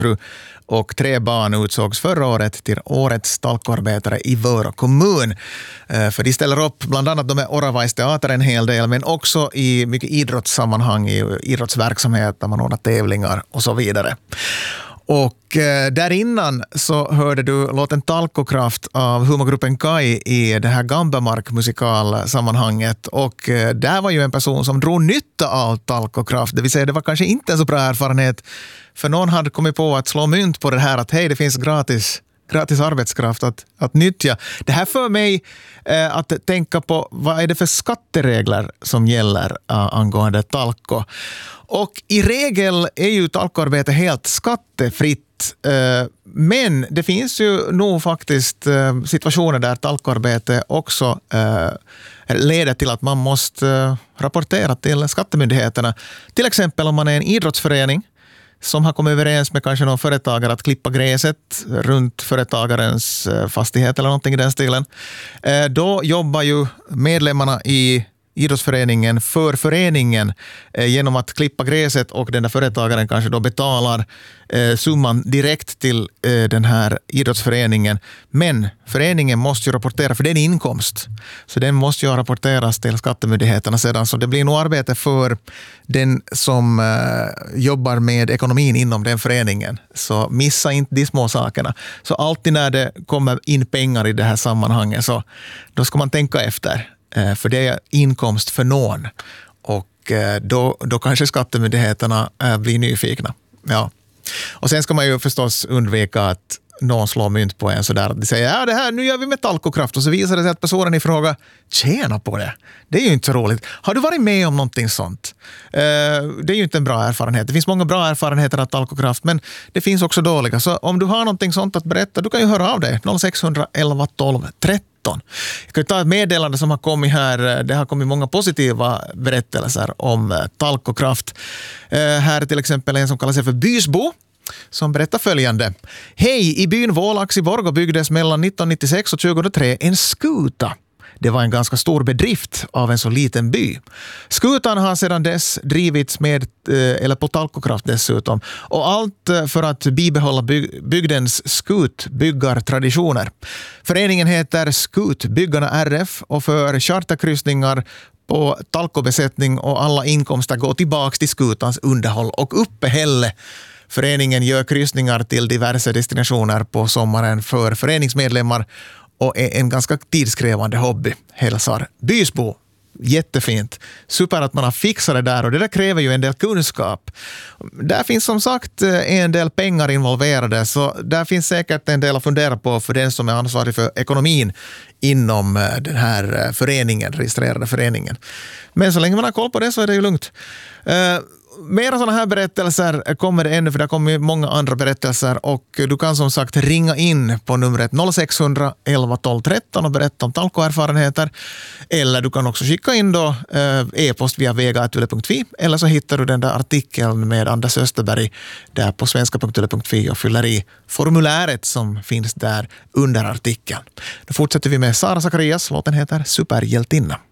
hustru och 3 barn utsågs förra året till årets talkoarbetare i Vörå kommun. För de ställer upp bland annat de med Oravais teater en hel del, men också i mycket idrottssammanhang, i idrottsverksamhet där man ordnar tävlingar och så vidare. Och där innan så hörde du låten Talkokraft av humorgruppen Kai i det här Gambemark-musikalsammanhanget. Och där var ju en person som drog nytta av Talkokraft. Det vill säga det var kanske inte en så bra erfarenhet, för någon hade kommit på att slå mynt på det här att hej, det finns gratis arbetskraft att nyttja. Det här för mig att tänka på vad är det för skatteregler som gäller angående talko. Och i regel är ju talkoarbete helt skattefritt, men det finns ju nog faktiskt situationer där talkoarbete också leder till att man måste rapportera till skattemyndigheterna. Till exempel om man är en idrottsförening som har kommit överens med kanske någon företagare att klippa gräset runt företagarens fastighet eller någonting i den stilen. Då jobbar ju medlemmarna i idrottsföreningen för föreningen genom att klippa gräset, och den där företagaren kanske då betalar summan direkt till den här idrottsföreningen. Men föreningen måste ju rapportera, för det är en inkomst. Så den måste ju rapporteras till skattemyndigheterna sedan. Så det blir nog arbete för den som jobbar med ekonomin inom den föreningen. Så missa inte de små sakerna. Så alltid när det kommer in pengar i det här sammanhanget, så då ska man tänka efter. För det är inkomst för någon. Och då kanske skattemyndigheterna blir nyfikna. Ja. Och sen ska man ju förstås undvika att någon slår mynt på en sådär. De säger, ja det här, nu gör vi med Talkokraft. Och så visar det sig att personen i fråga tjänar på det. Det är ju inte så roligt. Har du varit med om någonting sånt? Det är ju inte en bra erfarenhet. Det finns många bra erfarenheter av Talkokraft, men det finns också dåliga. Så om du har någonting sånt att berätta, du kan ju höra av dig. 0611 12 13. Jag kan ta ett meddelande som har kommit här. Det har kommit många positiva berättelser om Talkokraft. Här är till exempel en som kallar sig för Bysbo, som berättar följande. Hej, i byn Vålax i Borgå byggdes mellan 1996 och 2003 en skuta. Det var en ganska stor bedrift av en så liten by. Skutan har sedan dess drivits med, eller på Talkokraft dessutom, och allt för att bibehålla bygdens skutbyggartraditioner. Föreningen heter Skutbyggarna RF, och för charterkryssningar på talkobesättning och alla inkomster går tillbaka till skutans underhåll och uppehälle. Föreningen gör kryssningar till diverse destinationer på sommaren för föreningsmedlemmar och är en ganska tidskrävande hobby, hälsar Bysbo. Jättefint. Super att man har fixat det där, och det där kräver ju en del kunskap. Där finns som sagt en del pengar involverade, så där finns säkert en del att fundera på för den som är ansvarig för ekonomin inom den här föreningen, registrerade föreningen. Men så länge man har koll på det så är det ju lugnt. Mera sådana här berättelser kommer det ännu, för det kommer många andra berättelser, och du kan som sagt ringa in på numret 0600 11 12 13 och berätta om talkoerfarenheter, eller du kan också skicka in då e-post via vega@yle.fi, eller så hittar du den där artikeln med Anders Österberg där på svenska.yle.fi och fyller i formuläret som finns där under artikeln. Då fortsätter vi med Sara Zacharias, låten heter Superhjältinna.